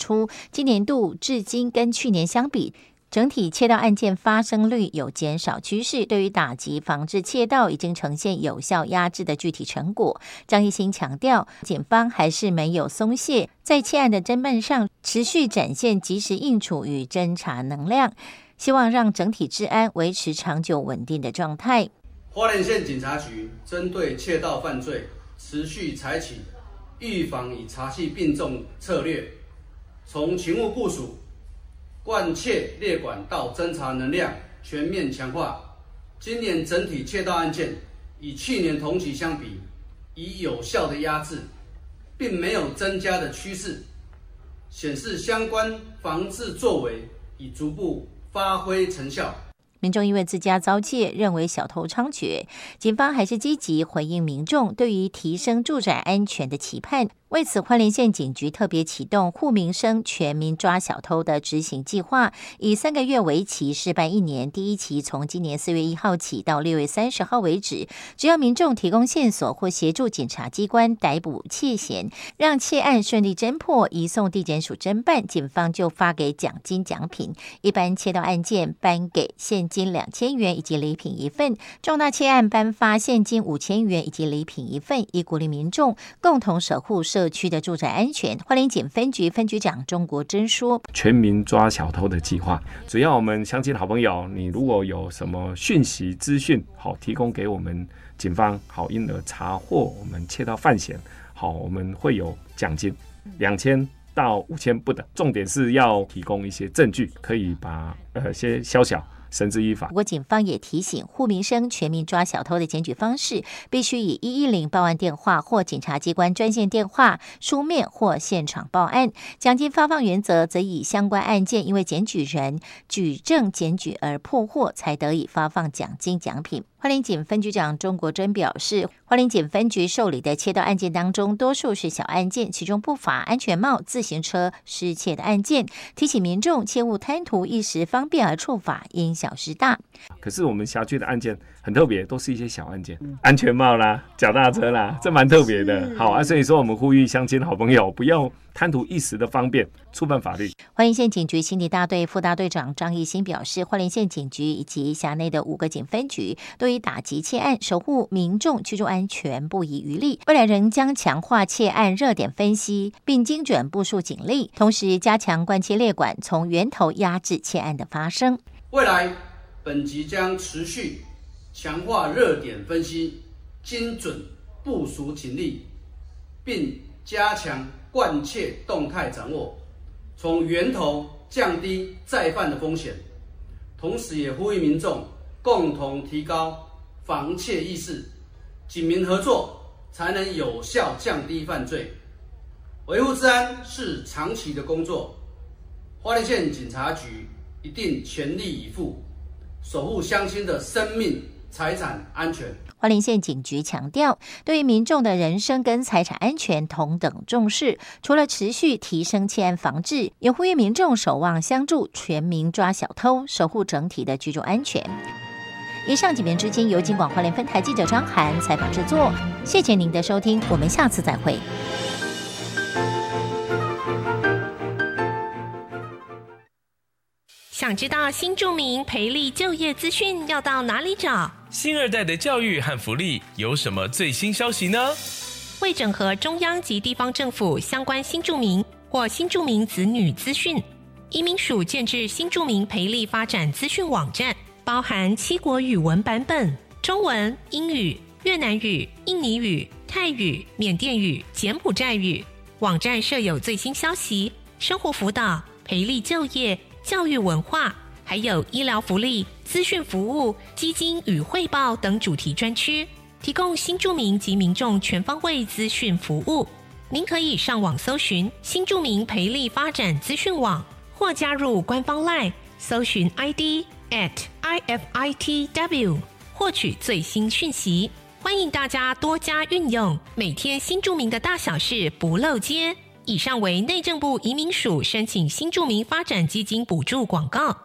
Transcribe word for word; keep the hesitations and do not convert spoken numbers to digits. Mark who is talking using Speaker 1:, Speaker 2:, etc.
Speaker 1: 出，今年度至今跟去年相比，整体窃盗案件发生率有减少趋势，对于打击防治窃盗已经呈现有效压制的具体成果。张一新强调，检方还是没有松懈，在窃案的侦办上持续展现及时应处与侦查能量，希望让整体治安维持长久稳定的状态。
Speaker 2: 花莲县警察局针对窃盗犯罪，持续采取预防与查缉并重策略，从勤务部署、贯窃列管到侦查能量全面强化。今年整体窃盗案件与去年同期相比，已有效的压制，并没有增加的趋势，显示相关防治作为已逐步发挥成效。
Speaker 1: 民众因为自家遭窃，认为小偷猖獗，警方还是积极回应民众对于提升住宅安全的期盼。为此，花莲县警局特别启动护民生全民抓小偷的执行计划，以三个月为期，试办一年。第一期从今年四月一号起到六月三十号为止，只要民众提供线索或协助检察机关逮捕窃嫌，让窃案顺利侦破，移送地检署侦办，警方就发给奖金奖品。一般窃盗案件颁给现金两千元以及礼品一份，重大窃案颁发现金五千元以及礼品一份，以鼓励民众共同守护社区的住宅安全。花莲警分局分局长钟国珍说，
Speaker 3: 全民抓小偷的计划，只要我们乡亲好朋友，你如果有什么讯息资讯，好提供给我们警方，好因而查获我们窃盗犯嫌，好我们会有奖金两千到五千不等，重点是要提供一些证据，可以把呃些宵小绳之以法。
Speaker 1: 不过警方也提醒，护民生全民抓小偷的检举方式，必须以一一零报案电话或警察机关专线电话、书面或现场报案。奖金发放原则则以相关案件因为检举人举证检举而破获，才得以发放奖金奖品。花莲警分局长钟国珍表示，花莲警分局受理的窃盗案件当中，多数是小案件，其中不乏安全帽、自行车失窃的案件。提醒民众切勿贪图一时方便而触法，因小失大。
Speaker 3: 可是我们辖区的案件很特别，都是一些小案件，嗯、安全帽啦、脚踏车啦，这蛮特别的。好啊，所以说我们呼吁乡亲好朋友不要贪图一时的方便，触犯法律。
Speaker 1: 花莲县警局刑理大队副大队长张义兴表示，花莲县警局以及辖内的五个警分局对于打击窃案、守护民众居住安全不遗余力，未来仍将强化窃案热点分析，并精准部署警力，同时加强贯彻列管，从源头压制窃案的发生。
Speaker 2: 未来本局将持续强化热点分析，精准部署警力，并加强贯彻动态掌握，从源头降低再犯的风险。同时也呼吁民众共同提高防窃意识，警民合作才能有效降低犯罪。维护治安是长期的工作，花莲县警察局一定全力以赴，守护乡亲的生命财产安全。
Speaker 1: 花莲县警局强调，对于民众的人身跟财产安全同等重视，除了持续提升窃案防治，也呼吁民众守望相助，全民抓小偷，守护整体的居住安全。以上几篇之间由警广花莲分台记者张涵采访制作，谢谢您的收听，我们下次再会。
Speaker 4: 想知道新住民培力就业资讯要到哪里找？
Speaker 5: 新二代的教育和福利有什么最新消息呢？
Speaker 4: 为整合中央及地方政府相关新住民或新住民子女资讯，移民署建置新住民培力发展资讯网站，包含七国语文版本，中文、英语、越南语、印尼语、泰语、缅甸语、柬埔寨语。网站设有最新消息、生活辅导、培力就业、教育文化，还有医疗福利、资讯服务、基金与汇报等主题专区，提供新住民及民众全方位资讯服务。您可以上网搜寻新住民培力发展资讯网，或加入官方 LINE 搜寻 I D at I F I T W 获取最新讯息。欢迎大家多加运用，每天新住民的大小事不漏接。以上为内政部移民署申请新住民发展基金补助广告。